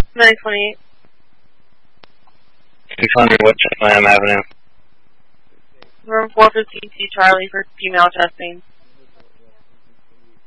928. 600 West Lamb Avenue. Room 415 Charlie for female testing.